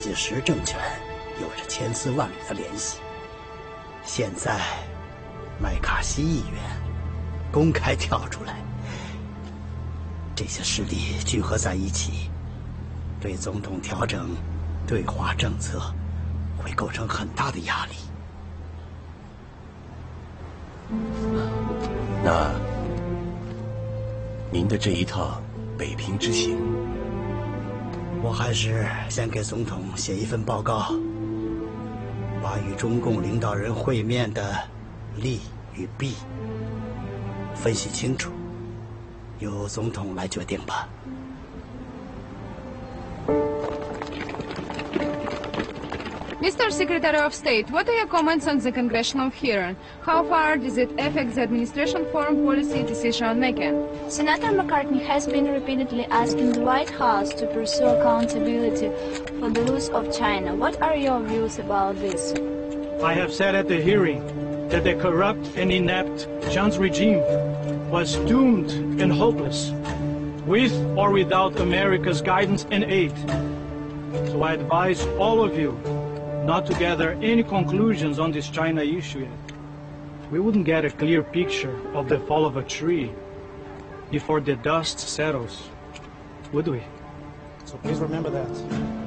届时政权有着千丝万缕的联系。现在，麦卡锡议员公开跳出来，这些势力聚合在一起，对总统调整对华政策会构成很大的压力。 那您的这一趟北平之行， 我还是先给总统写一份报告，把与中共领导人会面的利与弊分析清楚，由总统来决定吧。 Mr. Secretary of State, what are your comments on the congressional hearing? How far does it affect the administration foreign policy decision making? Senator McCartney has been repeatedly asking the White House to pursue accountability for the loss of China. What are your views about this? I have said at the hearing that the corrupt and inept Chiang's regime was doomed and hopeless, with or without America's guidance and aid. So I advise all of you not to gather any conclusions on this China issue yet. We wouldn't get a clear picture of the fall of a tree before the dust settles, would we? So please remember that.